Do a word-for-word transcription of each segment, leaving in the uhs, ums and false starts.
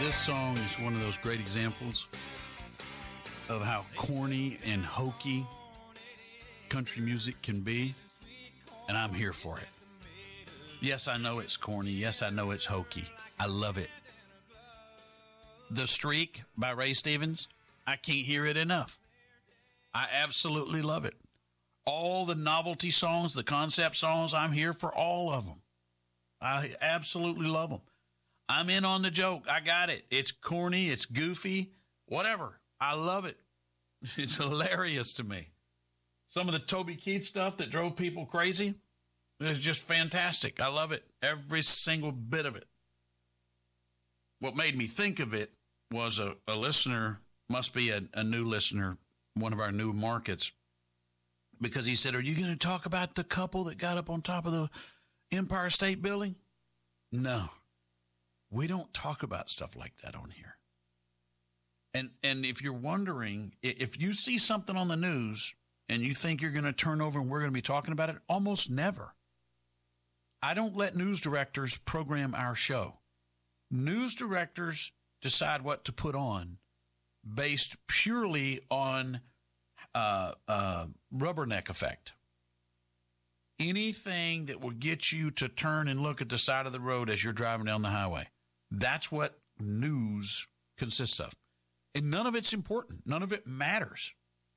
This song is one of those great examples of how corny and hokey country music can be, and I'm here for it. Yes, I know it's corny. Yes, I know it's hokey. I love it. The Streak by Ray Stevens, I can't hear it enough. I absolutely love it. All the novelty songs, the concept songs, I'm here for all of them. I absolutely love them. I'm in on the joke. I got it. It's corny. It's goofy. Whatever. I love it. It's hilarious to me. Some of the Toby Keith stuff that drove people crazy is just fantastic. I love it. Every single bit of it. What made me think of it was a, a listener, must be a, a new listener, one of our new markets, because he said, are you going to talk about the couple that got up on top of the Empire State Building? No. We don't talk about stuff like that on here. And and if you're wondering, if you see something on the news and you think you're going to turn over and we're going to be talking about it, almost never. I don't let news directors program our show. News directors decide what to put on based purely on uh, uh, rubberneck effect. Anything that will get you to turn and look at the side of the road as you're driving down the highway. That's what news consists of. And none of it's important. None of it matters.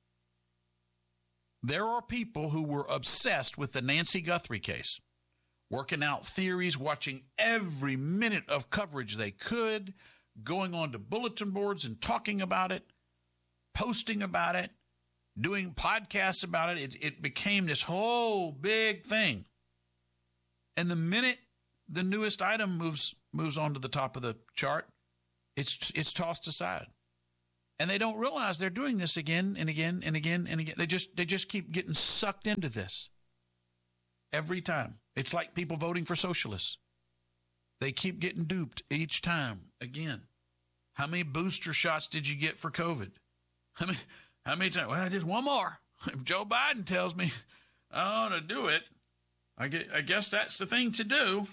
There are people who were obsessed with the Nancy Guthrie case, working out theories, watching every minute of coverage they could, going on to bulletin boards and talking about it, posting about it, doing podcasts about it. It, it became this whole big thing. And the minute the newest item moves moves on to the top of the chart, it's it's tossed aside. And they don't realize they're doing this again and again and again and again. They just they just keep getting sucked into this every time. It's like people voting for socialists. They keep getting duped each time again. How many booster shots did you get for COVID? How many, how many times? Well, just one more. If Joe Biden tells me I ought to do it, I guess that's the thing to do.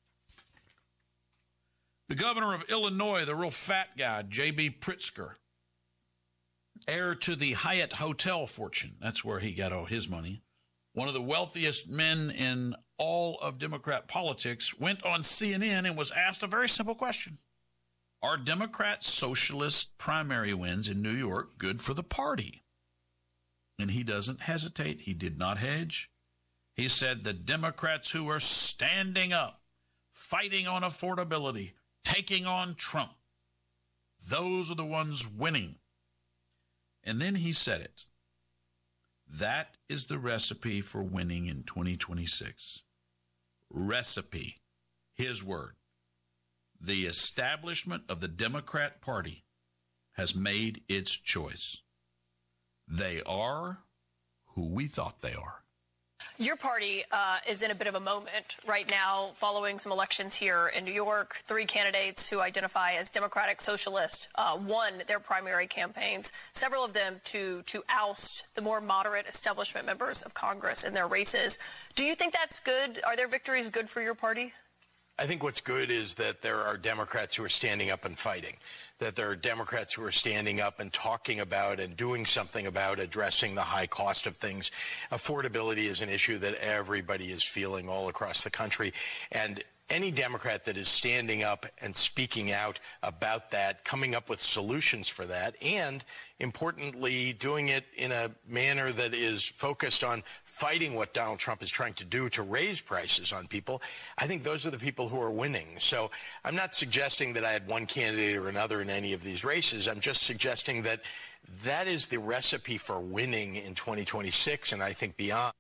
The governor of Illinois, the real fat guy, J B Pritzker, heir to the Hyatt Hotel fortune. That's where he got all his money. One of the wealthiest men in all of Democrat politics went on C N N and was asked a very simple question. Are Democrat socialist primary wins in New York good for the party? And he doesn't hesitate. He did not hedge. He said the Democrats who are standing up, fighting on affordability, taking on Trump, those are the ones winning. And then he said it. That is the recipe for winning in twenty twenty-six. Recipe, his word. The establishment of the Democrat Party has made its choice. They are who we thought they are. Your party uh, is in a bit of a moment right now following some elections here in New York. Three candidates who identify as Democratic Socialist uh, won their primary campaigns, several of them to, to oust the more moderate establishment members of Congress in their races. Do you think that's good? Are their victories good for your party? I think what's good is that there are Democrats who are standing up and fighting, that there are Democrats who are standing up and talking about and doing something about addressing the high cost of things. Affordability is an issue that everybody is feeling all across the country. And any Democrat that is standing up and speaking out about that, coming up with solutions for that, and importantly, doing it in a manner that is focused on fighting what Donald Trump is trying to do to raise prices on people, I think those are the people who are winning. So I'm not suggesting that I had one candidate or another in any of these races. I'm just suggesting that that is the recipe for winning in twenty twenty-six and I think beyond.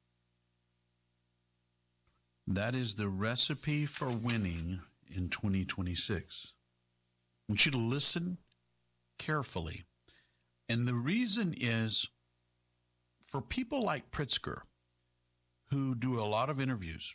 That is the recipe for winning in twenty twenty-six. I want you to listen carefully. And the reason is, for people like Pritzker, who do a lot of interviews,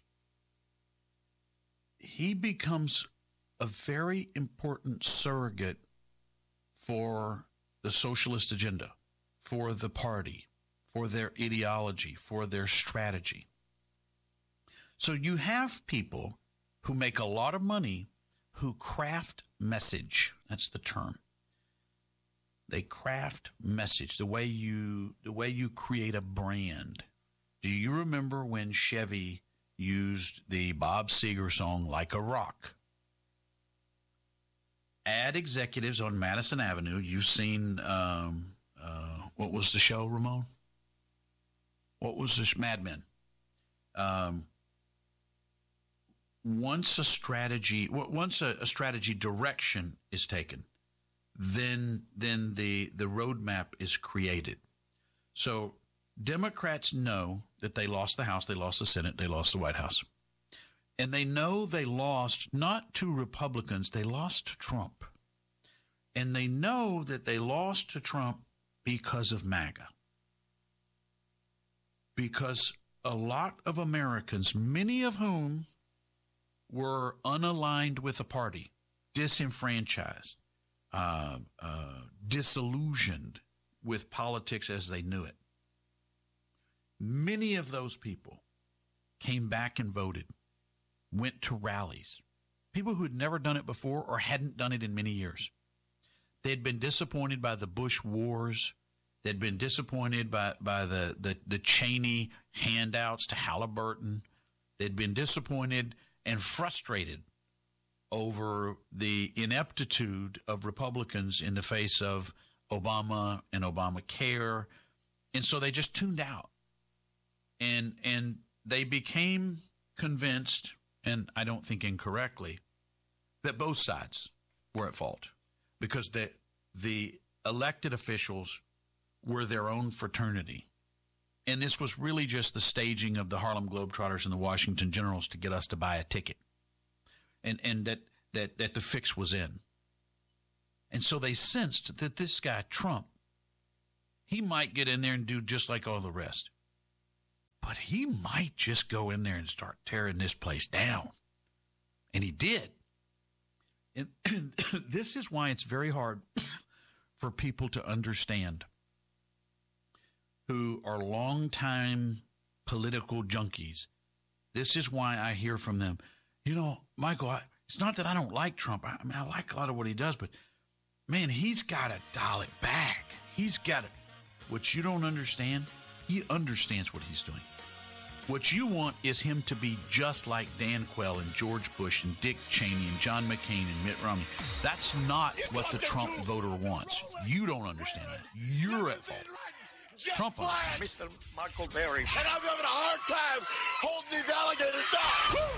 he becomes a very important surrogate for the socialist agenda, for the party, for their ideology, for their strategy. So you have people who make a lot of money who craft message. That's the term. They craft message, the way you the way you create a brand. Do you remember when Chevy used the Bob Seger song Like a Rock? Ad executives on Madison Avenue, you've seen, um, uh, what was the show, Ramon? What was this? Mad Men. Um, once a strategy, once a, a strategy direction is taken, then then the the roadmap is created. So Democrats know that they lost the House, they lost the Senate, they lost the White House. And they know they lost not to Republicans, they lost to Trump. And they know that they lost to Trump because of MAGA. Because a lot of Americans, many of whom were unaligned with the party, disenfranchised, uh, uh, disillusioned with politics as they knew it, many of those people came back and voted, went to rallies. People who had never done it before or hadn't done it in many years. They'd been disappointed by the Bush wars. They'd been disappointed by, by the, the, the Cheney handouts to Halliburton. They'd been disappointed and frustrated over the ineptitude of Republicans in the face of Obama and Obamacare. And so they just tuned out. And and they became convinced, and I don't think incorrectly, that both sides were at fault because the the elected officials were their own fraternity. And this was really just the staging of the Harlem Globetrotters and the Washington Generals to get us to buy a ticket. And and that that that the fix was in. And so they sensed that this guy, Trump, he might get in there and do just like all the rest. But he might just go in there and start tearing this place down. And he did. And, and this is why it's very hard for people to understand who are longtime political junkies. This is why I hear from them, you know, Michael, I, it's not that I don't like Trump. I, I mean, I like a lot of what he does, but, man, he's got to dial it back. He's got to. What you don't understand, he understands what he's doing. What you want is him to be just like Dan Quayle and George Bush and Dick Cheney and John McCain and Mitt Romney. That's not what the Trump voter wants. You don't understand that. You're at fault. Trump understands. Mister Michael Berry. And I'm having a hard time holding these alligators down. Woo!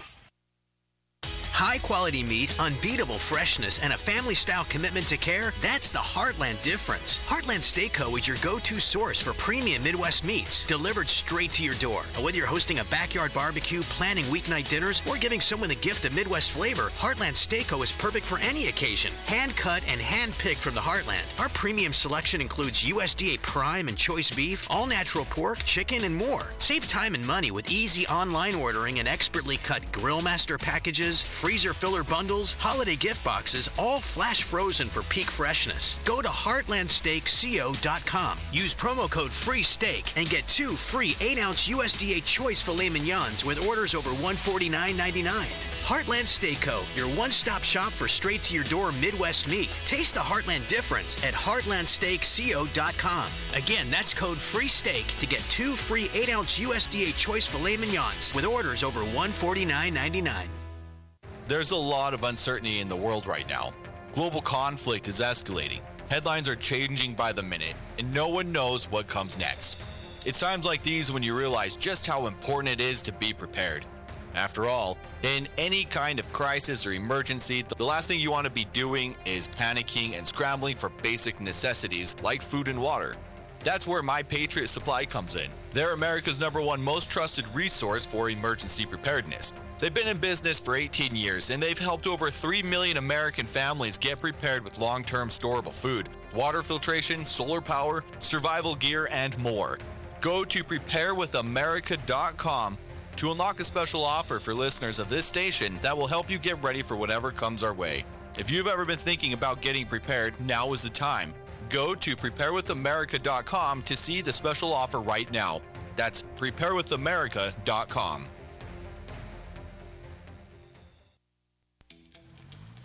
High-quality meat, unbeatable freshness, and a family-style commitment to care, that's the Heartland difference. Heartland Steak Co. is your go-to source for premium Midwest meats, delivered straight to your door. And whether you're hosting a backyard barbecue, planning weeknight dinners, or giving someone the gift of Midwest flavor, Heartland Steak Co. is perfect for any occasion. Hand-cut and hand-picked from the Heartland. Our premium selection includes U S D A Prime and Choice Beef, all-natural pork, chicken, and more. Save time and money with easy online ordering and expertly cut Grill Master packages, freezer filler bundles, holiday gift boxes, all flash frozen for peak freshness. Go to heartland steak co dot com. Use promo code FREESTEAK and get two free eight ounce U S D A Choice filet mignons with orders over one hundred forty-nine ninety-nine. Heartland Steak Co., your one-stop shop for straight-to-your-door Midwest meat. Taste the Heartland difference at heartland steak co dot com. Again, that's code FREESTEAK to get two free eight ounce U S D A Choice filet mignons with orders over one hundred forty-nine ninety-nine. There's a lot of uncertainty in the world right now. Global conflict is escalating. Headlines are changing by the minute, and no one knows what comes next. It's times like these when you realize just how important it is to be prepared. After all, in any kind of crisis or emergency, the last thing you want to be doing is panicking and scrambling for basic necessities like food and water. That's where My Patriot Supply comes in. They're America's number one most trusted resource for emergency preparedness. They've been in business for eighteen years, and they've helped over three million American families get prepared with long-term storable food, water filtration, solar power, survival gear, and more. Go to prepare with america dot com to unlock a special offer for listeners of this station that will help you get ready for whatever comes our way. If you've ever been thinking about getting prepared, now is the time. Go to prepare with america dot com to see the special offer right now. That's prepare with america dot com.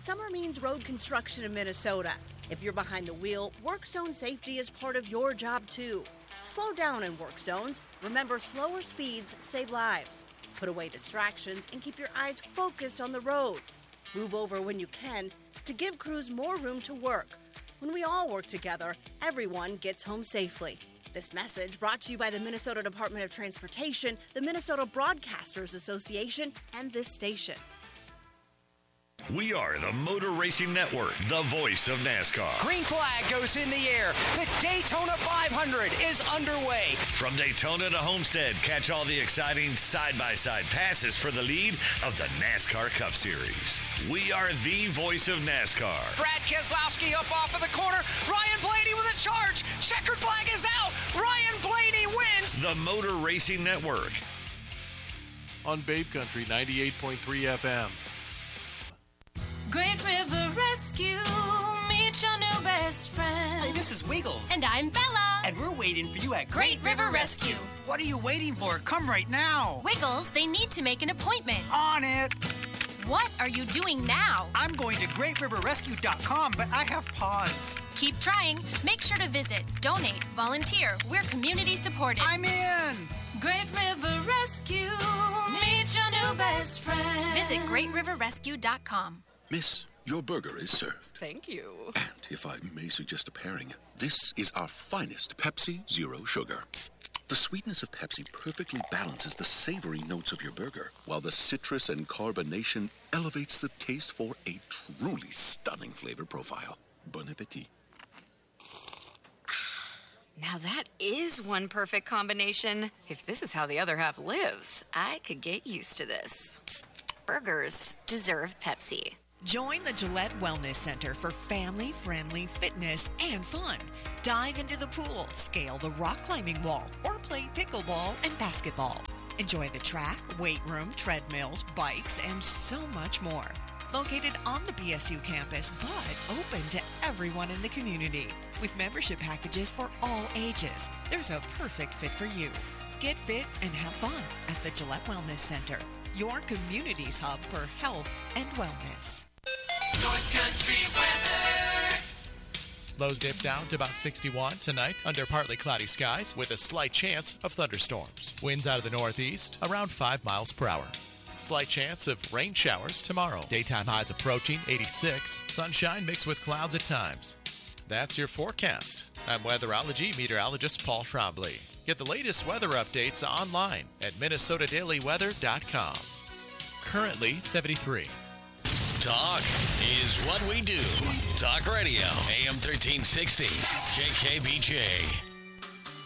Summer means road construction in Minnesota. If you're behind the wheel, work zone safety is part of your job too. Slow down in work zones. Remember, slower speeds save lives. Put away distractions and keep your eyes focused on the road. Move over when you can to give crews more room to work. When we all work together, everyone gets home safely. This message brought to you by the Minnesota Department of Transportation, the Minnesota Broadcasters Association, and this station. We are the Motor Racing Network, the voice of NASCAR. Green flag goes in the air. The Daytona five hundred is underway. From Daytona to Homestead, catch all the exciting side-by-side passes for the lead of the NASCAR Cup Series. We are the voice of NASCAR. Brad Keselowski up off of the corner. Ryan Blaney with a charge. Checkered flag is out. Ryan Blaney wins. The Motor Racing Network. On Babe Country ninety-eight point three F M. Great River Rescue, meet your new best friend. Hey, this is Wiggles. And I'm Bella. And we're waiting for you at Great River Rescue. What are you waiting for? Come right now. Wiggles, they need to make an appointment. On it. What are you doing now? I'm going to great river rescue dot com, but I have pause. Keep trying. Make sure to visit, donate, volunteer. We're community supported. I'm in. Great River Rescue, meet your new best friend. Visit great river rescue dot com. Miss, your burger is served. Thank you. And if I may suggest a pairing, this is our finest Pepsi Zero Sugar. The sweetness of Pepsi perfectly balances the savory notes of your burger, while the citrus and carbonation elevates the taste for a truly stunning flavor profile. Bon appetit. Now that is one perfect combination. If this is how the other half lives, I could get used to this. Burgers deserve Pepsi. Join the Gillette Wellness Center for family-friendly fitness and fun. Dive into the pool, scale the rock climbing wall, or play pickleball and basketball. Enjoy the track, weight room, treadmills, bikes, and so much more. Located on the B S U campus, but open to everyone in the community. With membership packages for all ages, there's a perfect fit for you. Get fit and have fun at the Gillette Wellness Center, your community's hub for health and wellness. North Country weather. Lows dip down to about sixty-one tonight under partly cloudy skies with a slight chance of thunderstorms. Winds out of the northeast around five miles per hour. Slight chance of rain showers tomorrow. Daytime highs approaching eighty-six. Sunshine mixed with clouds at times. That's your forecast. I'm weatherology meteorologist Paul Trombley. Get the latest weather updates online at minnesota daily weather dot com. Currently seventy-three. Talk is what we do. Talk Radio, A M thirteen sixty, K K B J.